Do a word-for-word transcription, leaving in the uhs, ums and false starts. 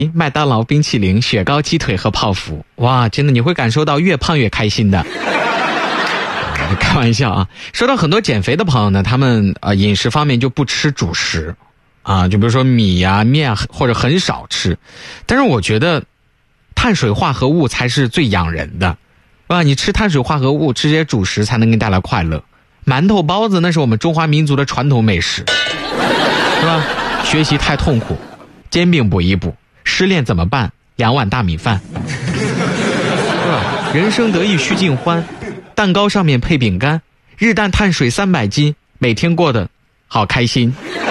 麦当劳冰淇淋、雪糕鸡腿和泡芙。哇，真的你会感受到越胖越开心的。开玩笑啊！说到很多减肥的朋友呢，他们呃饮食方面就不吃主食啊，就比如说米呀、面或者很少吃。但是我觉得碳水化合物才是最养人的，是吧？你吃碳水化合物，吃这些主食才能给你带来快乐。馒头包子那是我们中华民族的传统美食，是吧？学习太痛苦，煎饼补一补；失恋怎么办？两碗大米饭，是吧？人生得意须尽欢。蛋糕上面配饼干，日啖碳水三百斤，每天过得好开心。